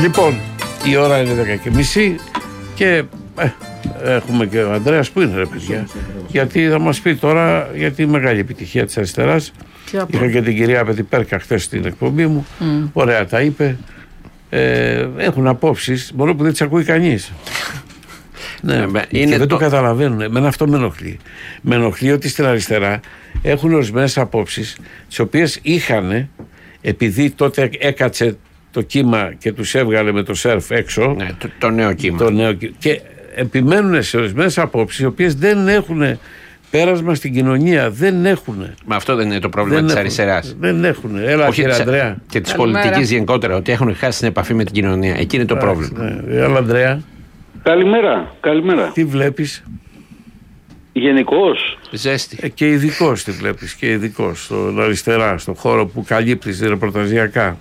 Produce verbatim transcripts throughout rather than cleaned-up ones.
Λοιπόν, η ώρα είναι δέκα και μισή και ε, έχουμε και ο Ανδρέας που είναι ρε παιδιά. Γιατί θα μας πει τώρα για τη μεγάλη επιτυχία της αριστεράς. Είχα και την κυρία Πετυπέρκα χθες στην εκπομπή μου. Mm. Ωραία τα είπε. Ε, έχουν απόψεις, μόνο που δεν τις ακούει κανείς. Ναι, είναι και δεν το... το καταλαβαίνουν. Εμένα αυτό με ενοχλεί. Με ενοχλεί ότι στην αριστερά έχουν ορισμένες απόψεις, τις οποίες είχαν, επειδή τότε έκατσε το κύμα και τους έβγαλε με το σερφ έξω. Ναι, το, το νέο κύμα. Το νέο, και επιμένουν σε ορισμένες απόψεις, οι οποίες δεν έχουν πέρασμα στην κοινωνία. Δεν έχουν. Μα αυτό δεν είναι το πρόβλημα της αριστεράς. Δεν έχουν. Έλα, όχι κύριε Ανδρέα. Και της πολιτικής γενικότερα, ότι έχουν χάσει την επαφή με την κοινωνία. Εκεί είναι το Άς, πρόβλημα. Ναι. Έλα, Ανδρέα. Καλημέρα. Καλημέρα. Τι βλέπεις? Γενικώς. Ζέστη. Ε, και ειδικός τι βλέπεις. Και ειδικός. Στον αριστερά, στον χώρο που καλύπτεις ρεπορταζιακά.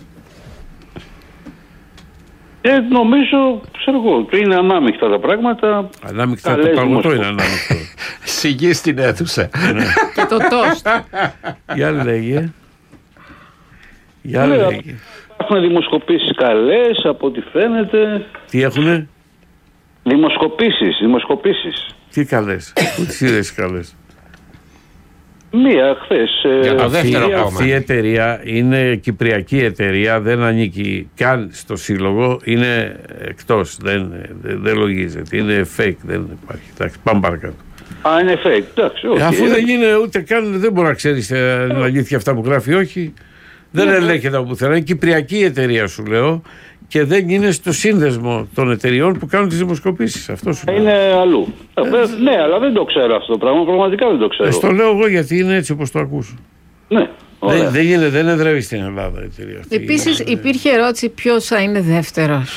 Ε, νομίζω, ξέρω εγώ, είναι ανάμεικτα τα πράγματα. Ανάμεικτα το παγωτό είναι ανάμεικτα. Σιγή στην αίθουσα. Και το τόστ. Για λέγε. Για λέγε. Έχουν δημοσκοπήσεις καλές από ό,τι φαίνεται. Τι έχουνε? Δημοσκοπήσεις, δημοσκοπήσεις. Τι καλές? Πού τις είδες καλές? Μία χθες. Για το δεύτερο αυτή, κόμμα. Αυτή η εταιρεία είναι κυπριακή εταιρεία, δεν ανήκει καν στο σύλλογο, είναι εκτός, δεν, δεν, δεν λογίζεται, είναι fake, δεν υπάρχει. Εντάξει, πάμε παρακάτω. Α, είναι fake, εντάξει, όχι. Αφού δεν είναι ούτε καν, δεν μπορεί να ξέρεις ε, είναι αλήθεια αυτά που γράφει, όχι. Δεν yeah. ελέγχεται από πουθενά, είναι κυπριακή εταιρεία σου λέω. Και δεν είναι στο σύνδεσμο των εταιριών που κάνουν τις δημοσκοπήσεις. Αυτό σου είναι λέω. Αλλού. Ε, ναι, αλλά δεν το ξέρω αυτό το πράγμα. Πραγματικά δεν το ξέρω. Ε, στο λέω εγώ γιατί είναι έτσι όπως το ακούσω. Ναι. Δεν, δεν, είναι, δεν εδρεύει στην Ελλάδα η εταιρεία αυτή. Επίσης υπήρχε ερώτηση ποιος θα είναι δεύτερος.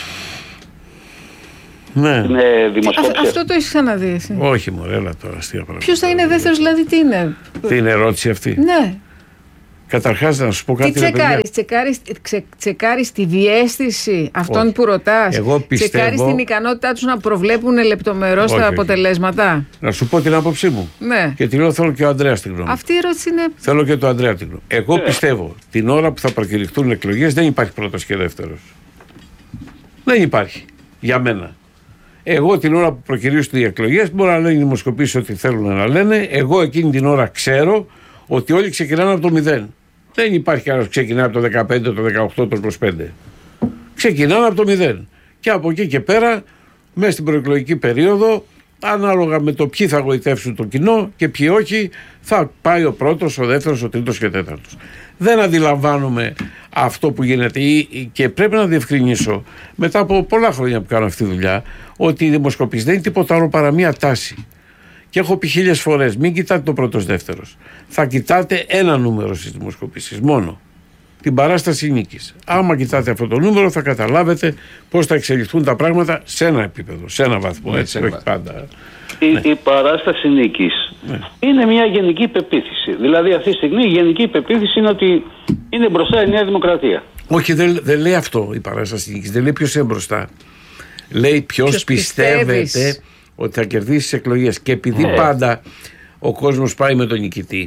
Ναι. Είναι δημοσκόπηση. Α, αυτό το έχεις ξαναδεί εσύ? Όχι μωρέ, έλα τώρα αστεία πράγματα. Ποιος θα είναι δεύτερος, δηλαδή τι είναι? Τι είναι ερώτηση αυτή? Ναι. Καταρχάς να σου πω κάτι. Τι τσεκάρεις, τσεκάρεις, τσε, τσεκάρεις τη διαίσθηση αυτών όχι. που ρωτάς? Εγώ πιστεύω... Τσεκάρεις την ικανότητά τους να προβλέπουν λεπτομερώς τα αποτελέσματα? Να σου πω την άποψή μου. Ναι. Και την λέω θέλω και ο Ανδρέας την γνώμη. Αυτή η ερώτηση είναι... Θέλω και το Ανδρέα την γνώμη. Εγώ yeah. πιστεύω την ώρα που θα προκηρυχθούν εκλογές δεν υπάρχει πρώτος και δεύτερος. Δεν υπάρχει. Για μένα. Εγώ την ώρα που προκυρήσουν οι εκλογές μπορώ να λένε οι δημοσκοπήσεις ό,τι θέλουν να λένε. Εγώ εκείνη την ώρα ξέρω ότι όλοι ξεκινάνε από το μηδέν. Δεν υπάρχει κανένας που ξεκινάει από το δεκαπέντε, το δεκαοκτώ, το είκοσι πέντε. Ξεκινάνε από το μηδέν. Και από εκεί και πέρα, μέσα στην προεκλογική περίοδο, ανάλογα με το ποιοι θα γοητεύσουν το κοινό και ποιοι όχι, θα πάει ο πρώτος, ο δεύτερος, ο τρίτος και ο τέταρτος. Δεν αντιλαμβάνουμε αυτό που γίνεται και πρέπει να διευκρινίσω, μετά από πολλά χρόνια που κάνω αυτή τη δουλειά, ότι η δημοσκοπήση δεν είναι τίποτα άλλο παρά μία τάση. Και έχω πει χίλιες φορές, μην κοιτάτε το πρώτος δεύτερος. Θα κοιτάτε ένα νούμερο στις δημοσκοπήσεις, μόνο. Την παράσταση νίκης. Άμα κοιτάτε αυτό το νούμερο, θα καταλάβετε πώς θα εξελιχθούν τα πράγματα σε ένα επίπεδο, σε ένα βαθμό. Ναι, έτσι, όχι πάντα. Η, ναι. η παράσταση νίκης ναι. είναι μια γενική πεποίθηση. Δηλαδή, αυτή τη στιγμή η γενική πεποίθηση είναι ότι είναι μπροστά η Νέα Δημοκρατία. Όχι, δεν, δεν λέει αυτό η παράσταση νίκης. Δεν λέει ποιος είναι μπροστά. Λέει ποιος πιστεύετε ότι θα κερδίσει τις εκλογές. Και επειδή yeah. πάντα ο κόσμος πάει με τον νικητή,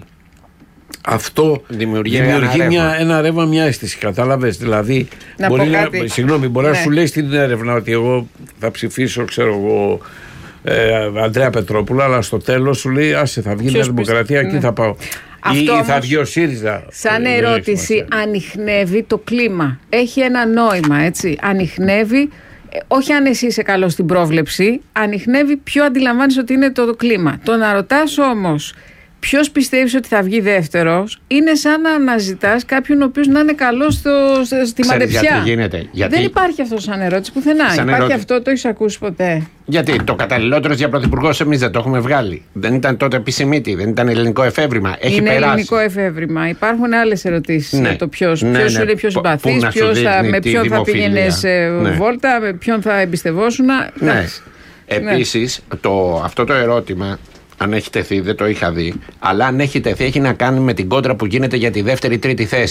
αυτό δημιουργεί, δημιουργεί ένα, μια, ρεύμα. ένα ρεύμα, μια αίσθηση. Κατάλαβες? Δηλαδή, να μπορεί να, κάτι. συγγνώμη, μπορεί ναι. να σου λέει στην έρευνα ότι εγώ θα ψηφίσω, ξέρω εγώ, ε, Ανδρέα Πετρόπουλο, αλλά στο τέλος σου λέει, άσε, θα βγει η Νέα Δημοκρατία, εκεί ναι. θα πάω. Αυτό ή όμως, θα βγει ο ΣΥΡΙΖΑ. Σαν ε, ερώτηση, ανιχνεύει το κλίμα. Έχει ένα νόημα, έτσι. Ανιχνεύει. Όχι αν εσύ είσαι καλό στην πρόβλεψη, ανιχνεύει ποιο αντιλαμβάνεις ότι είναι το, το κλίμα. Το να ρωτάς όμως ποιος πιστεύεις ότι θα βγει δεύτερος, είναι σαν να αναζητάς κάποιον ο οποίος να είναι καλός στο, στο, στη Ξέρεις μαντεψιά. Γιατί γίνεται. Γιατί... Δεν υπάρχει αυτό σαν ερώτηση πουθενά. Σαν υπάρχει ερώτη... αυτό, το έχεις ακούσει ποτέ? Γιατί το καταλληλότερος για πρωθυπουργός εμείς δεν το έχουμε βγάλει. Δεν ήταν τότε επισημήτη, δεν ήταν ελληνικό εφεύρημα. Έχει είναι περάσει. ελληνικό εφεύρημα. Υπάρχουν άλλες ερωτήσεις ναι. για το ποιος ναι, ναι, σου είναι πιο συμπαθής, με ποιον θα πήγαινες ναι. βόλτα, με ποιον θα εμπιστευόσουν. Ναι. Επίσης, το, αυτό το ερώτημα, αν έχει τεθεί, δεν το είχα δει, αλλά αν έχει τεθεί, έχει να κάνει με την κόντρα που γίνεται για τη δεύτερη-τρίτη θέση.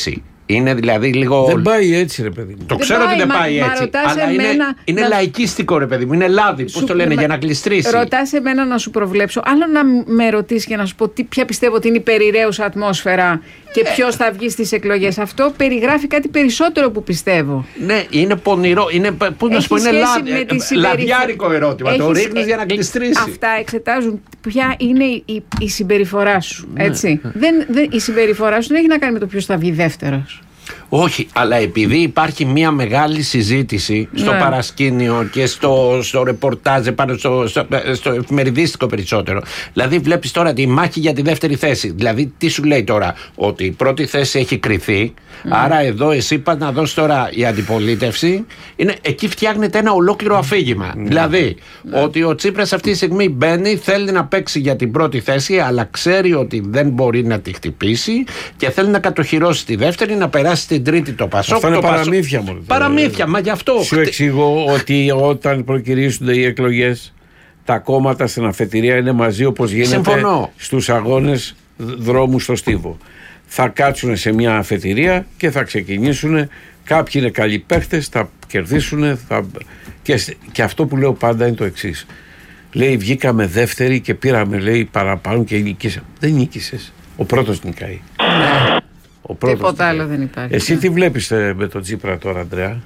Είναι δηλαδή λίγο. Δεν πάει έτσι, ρε παιδί μου. Το ξέρω πάει, ότι δεν μα, πάει μα, έτσι. Μα αλλά είναι, εμένα, είναι να... λαϊκίστικο, ρε παιδί μου. Είναι λάδι. Πώς το λένε, μα... για να κλειστρήσει. Ρωτάς εμένα να σου προβλέψω. Άλλο να με ρωτήσει και να σου πω τι, ποια πιστεύω ότι είναι η περιραίουσα ατμόσφαιρα και ε... ποιος θα βγει στις εκλογές. Αυτό περιγράφει κάτι περισσότερο που πιστεύω. Ναι, είναι πονηρό. Είναι, πώς να σου πω, είναι λάδι, λαδιάρικο ερώτημα. Έχεις... Το ρίχνεις για να κλειστρήσει. Αυτά εξετάζουν ποια είναι η, η, η συμπεριφορά σου. Έτσι. Ναι. Δεν, δεν, η συμπεριφορά σου δεν έχει να κάνει με το ποιος θα βγει δεύτερος. Όχι, αλλά επειδή υπάρχει μια μεγάλη συζήτηση στο ναι. παρασκήνιο και στο, στο ρεπορτάζ, πάνω στο, στο, στο εφημεριδίστικο περισσότερο. Δηλαδή, βλέπεις τώρα τη μάχη για τη δεύτερη θέση. Δηλαδή, τι σου λέει τώρα, ότι η πρώτη θέση έχει κριθεί. Mm. Άρα, εδώ εσύ πας να δώσεις τώρα η αντιπολίτευση. Είναι, εκεί φτιάχνεται ένα ολόκληρο αφήγημα. Mm. Δηλαδή, mm. ότι ο Τσίπρας αυτή τη στιγμή μπαίνει, θέλει να παίξει για την πρώτη θέση, αλλά ξέρει ότι δεν μπορεί να τη χτυπήσει και θέλει να κατοχυρώσει τη δεύτερη, να περάσει στην τρίτη το Πασόκ. Αυτά είναι το παραμύθια μόνο. Παραμύθια, μα γι' αυτό. Σου εξηγώ ότι όταν προκυρήσονται οι εκλογές, τα κόμματα στην αφετηρία είναι μαζί όπως γίνεται. Συμφωνώ. Στους αγώνες δρόμου στο Στίβο. Θα κάτσουν σε μια αφετηρία και θα ξεκινήσουν. Κάποιοι είναι καλοί παίχτες, θα κερδίσουν. Θα... Και, και αυτό που λέω πάντα είναι το εξής. Λέει, βγήκαμε δεύτεροι και πήραμε, λέει, παραπάνω και νικήσαμε. Δεν νίκησες. Ο πρώτος νικάει. Ο πρώτος τίποτα άλλο δεν υπάρχει. Εσύ τι βλέπεις ε, με τον Τσίπρα τώρα, Αντρέα?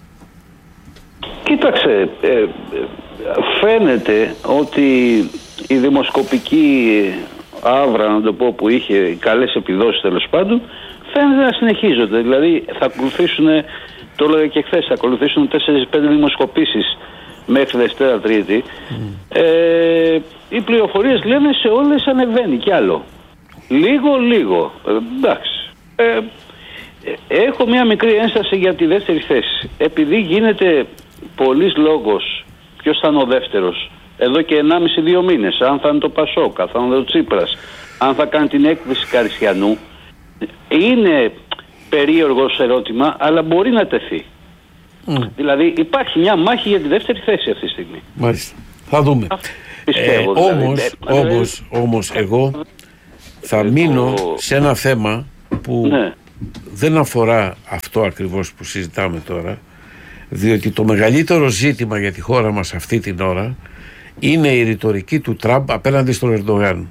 Κοίταξε, ε, φαίνεται ότι η δημοσκοπική άβρα, να το πω, που είχε καλές επιδόσεις τέλος πάντων, φαίνεται να συνεχίζονται. Δηλαδή θα ακολουθήσουν, το έλεγα και χθες, θα ακολουθήσουν τέσσερις πέντε δημοσκοπήσεις μέχρι Δευτέρα Τρίτη. Mm. Ε, οι πληροφορίες λένε σε όλες ανεβαίνει κι άλλο. Λίγο λίγο. Ε, εντάξει. Ε, έχω μια μικρή ένσταση για τη δεύτερη θέση. Επειδή γίνεται πολλής λόγος ποιος θα είναι ο δεύτερος εδώ και ενάμιση δύο μήνες, αν θα είναι το Πασόκ, αν θα είναι το Τσίπρας, αν θα κάνει την έκθεση Καριστιανού, είναι περίεργος ερώτημα, αλλά μπορεί να τεθεί. Mm. Δηλαδή υπάρχει μια μάχη για τη δεύτερη θέση αυτή τη στιγμή. Μάλιστα. Θα δούμε. Πιστεύω, ε, δηλαδή, όμως, ε, όμως, ε, όμως εγώ θα ε, μείνω το... σε ένα θέμα που ναι. δεν αφορά αυτό ακριβώς που συζητάμε τώρα, διότι το μεγαλύτερο ζήτημα για τη χώρα μας αυτή την ώρα είναι η ρητορική του Τραμπ απέναντι στον Ερντογάν.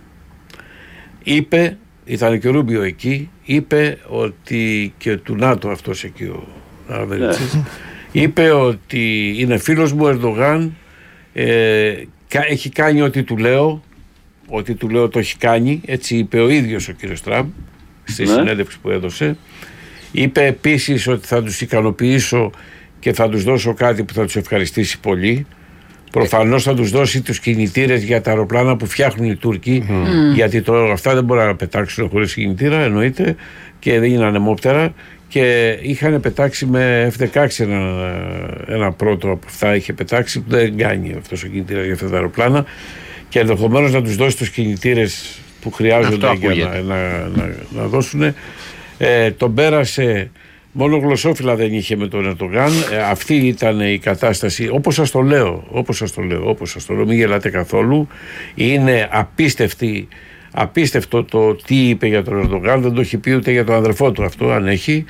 Είπε, ήταν και ο Ρούμπιο εκεί, είπε ότι, και του ΝΑΤΟ αυτός εκεί ο Αραβελίτσης, ναι. είπε ότι είναι φίλος μου ο Ερντογάν, ε, έχει κάνει ό,τι του λέω, ό,τι του λέω το έχει κάνει, έτσι είπε ο ίδιος ο κύριος Τραμπ στη ναι. συνέντευξη που έδωσε. Είπε επίσης ότι θα τους ικανοποιήσω και θα τους δώσω κάτι που θα τους ευχαριστήσει πολύ. Προφανώς θα τους δώσει τους κινητήρες για τα αεροπλάνα που φτιάχνουν οι Τούρκοι, mm. γιατί το, αυτά δεν μπορούν να πετάξουν χωρίς κινητήρα, εννοείται, και δεν είναι ανεμόπτερα. Και είχαν πετάξει με εφ δεκαέξι ένα, ένα πρώτο από αυτά, είχε πετάξει, που δεν κάνει αυτός ο κινητήρας για αυτά τα αεροπλάνα, και ενδεχομένως να τους δώσει τους κινητήρες που χρειάζονται για να, να, να, να δώσουν. Ε, τον πέρασε, μόνο γλωσσόφυλλα δεν είχε με τον Ερντογάν. Ε, αυτή ήταν η κατάσταση, όπως σας το λέω, όπως σας το λέω, όπως σας το λέω, μην γελάτε καθόλου. Είναι απίστευτη, απίστευτο το τι είπε για τον Ερντογάν, δεν το έχει πει ούτε για τον αδερφό του αυτό, αν έχει.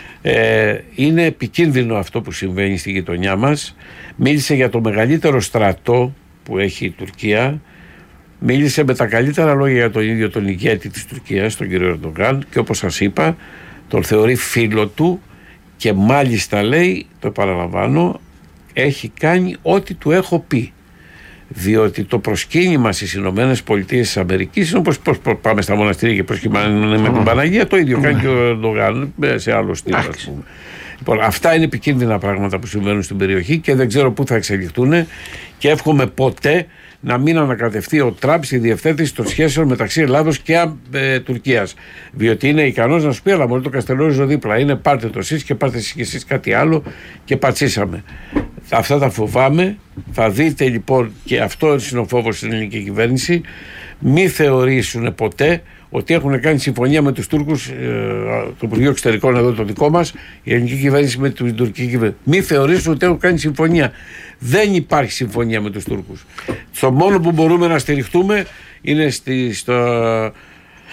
Ε, είναι επικίνδυνο αυτό που συμβαίνει στη γειτονιά μας. Μίλησε για το μεγαλύτερο στρατό που έχει η Τουρκία. Μίλησε με τα καλύτερα λόγια για τον ίδιο τον ηγέτη της Τουρκίας, τον κύριο Ερντογάν, και όπως σας είπα, τον θεωρεί φίλο του και μάλιστα λέει, το επαναλαμβάνω, έχει κάνει ό,τι του έχω πει. Διότι το προσκύνημα στις Ηνωμένες Πολιτείες της Αμερικής είναι όπως πάμε στα μοναστήρια και προσκυνάμε με την Παναγία, το ίδιο κάνει και ο Ερντογάν σε άλλο στυλ, ας πούμε. Λοιπόν, αυτά είναι επικίνδυνα πράγματα που συμβαίνουν στην περιοχή και δεν ξέρω πού θα εξελιχθούν, και εύχομαι ποτέ να μην ανακατευτεί ο Τραμπ στη διευθέτηση των σχέσεων μεταξύ Ελλάδος και ε, Τουρκίας. Διότι είναι ικανός να σου πει, αλλά μπορεί το Καστελόριζο δίπλα. Είναι, πάρτε το εσείς και πάρτε εσείς και εσείς κάτι άλλο και πατσίσαμε. Αυτά τα φοβάμαι. Θα δείτε λοιπόν, και αυτό είναι ο φόβος στην ελληνική κυβέρνηση, μη θεωρήσουν ποτέ ότι έχουν κάνει συμφωνία με τους Τούρκους, ε, το Υπουργείο Εξωτερικών εδώ το δικό μας, η ελληνική κυβέρνηση με την τουρκική κυβέρνηση. Μη θεωρήσουν ότι έχουν κάνει συμφωνία. Δεν υπάρχει συμφωνία με τους Τούρκους. Το μόνο που μπορούμε να στηριχτούμε είναι στη, στο,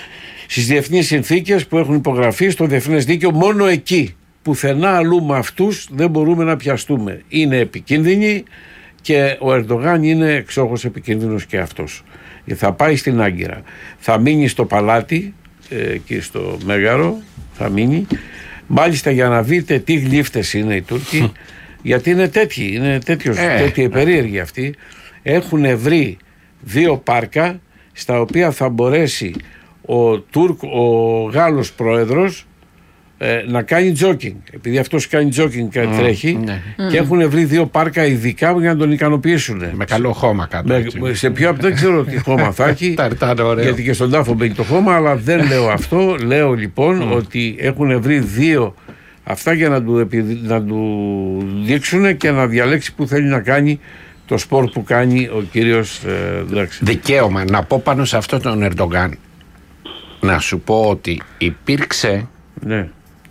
στις διεθνείς συνθήκες που έχουν υπογραφεί στο διεθνές δίκαιο. Μόνο εκεί, πουθενά αλλού με αυτούς δεν μπορούμε να πιαστούμε. Είναι επικίνδυνοι και ο Ερντογάν είναι εξόχως επικίνδυνος και αυτός. Θα πάει στην Άγκυρα, θα μείνει στο παλάτι, εκεί στο Μέγαρο, θα μείνει. Μάλιστα, για να δείτε τι γλύφτες είναι οι Τούρκοι, γιατί είναι τέτοιοι, είναι τέτοιος, ε, τέτοιοι περίεργοι αυτοί. Έχουν βρει δύο πάρκα στα οποία θα μπορέσει ο, Τούρκ, ο Γάλλος πρόεδρος ε, να κάνει τζόκινγκ, επειδή αυτός κάνει τζόκινγκ και mm, τρέχει, ναι. Και έχουν βρει δύο πάρκα ειδικά για να τον ικανοποιήσουν. Με καλό χώμα κάτω. Με, σε ποιο, δεν ξέρω τι χώμα θα έχει, γιατί και στον τάφο μπαίνει το χώμα, αλλά δεν λέω αυτό. Λέω λοιπόν mm. ότι έχουν βρει δύο αυτά για να του, να του δείξουν και να διαλέξει που θέλει να κάνει το σπορ που κάνει ο κύριος ε, Δικαίωμα να πω πάνω σε αυτό τον Ερντογάν, να σου πω ότι υπήρξε ναι.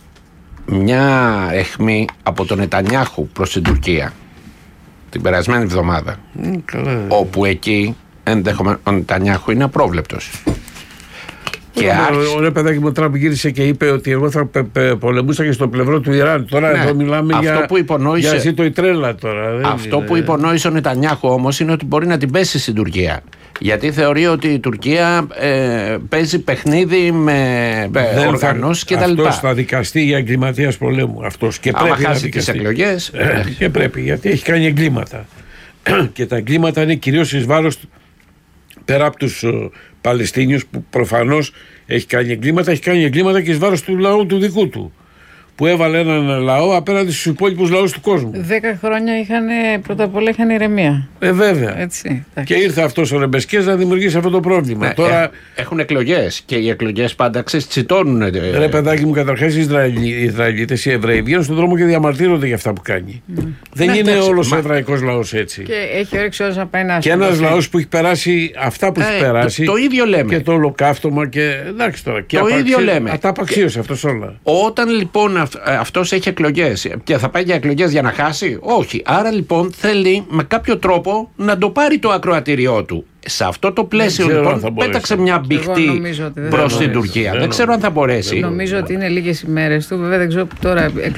μια αιχμή από τον Νετανιάχου προς την Τουρκία την περασμένη εβδομάδα, mm, καλά. όπου εκεί ενδεχομένως ο Νετανιάχου είναι απρόβλεπτος. Και άρχισε... Ο παιδάκι μου ο Τραμπ γύρισε και είπε ότι εγώ θα πε, πε, πολεμούσα και στο πλευρό του Ιράν. Τώρα ναι, εδώ μιλάμε αυτό για, που υπονόησε, για ζήτω η τρέλα τώρα. Δεν αυτό είναι... που υπονόησε ο Νετανιάχου όμως είναι ότι μπορεί να την πέσει στην Τουρκία. Γιατί θεωρεί ότι η Τουρκία ε, παίζει παιχνίδι με οργανώσεις και τα λοιπά. Αυτός θα δικαστεί για εγκληματίας πολέμου. Αυτός και πρέπει να χάσει τις εκλογές. Ε, και πρέπει, γιατί έχει κάνει εγκλήματα. Και τα εγκλήματα είναι κυρίως εις βάρος του. Πέρα από τους uh, Παλαιστίνιους που προφανώς έχει κάνει εγκλήματα, έχει κάνει εγκλήματα και εις βάρος του λαού του δικού του. Που έβαλε έναν λαό απέναντι στους υπόλοιπους λαούς του κόσμου. Δέκα χρόνια είχαν, πρώτα απ' όλα είχαν ηρεμία. Ε, βέβαια. Έτσι, και ήρθε αυτός ο Ρεμπεσκές να δημιουργήσει αυτό το πρόβλημα. Ναι, τώρα... ε, έχουν εκλογές και οι εκλογές πάντα ξεστσιτώνουν. Ε, Ρε παιδάκι μου, καταρχάς οι Ισραηλίτες, οι Εβραίοι βγαίνουν στον δρόμο και διαμαρτύρονται για αυτά που κάνει. Mm. Δεν ναι, είναι όλος ο εβραϊκός λαός έτσι. Και έχει όρεξη όλος να πάει να Και ένας λαός που έχει περάσει αυτά που ε, έχει περάσει. Το, το ίδιο λέμε. Και το ολοκαύτωμα και. Εντάξει τώρα. Και το απαξί... ίδιο λέμε. Τα απαξίωσε αυτός όλα. Όταν λοιπόν αυτός έχει εκλογές και θα πάει για εκλογές για να χάσει, όχι. Άρα λοιπόν θέλει με κάποιο τρόπο να το πάρει το ακροατήριό του. Σε αυτό το πλαίσιο λοιπόν πέταξε μια μπιχτή προς την Τουρκία. Δεν, δεν ξέρω αν θα μπορέσει. Νομίζω ότι είναι λίγες ημέρες του. Βέβαια δεν ξέρω τώρα.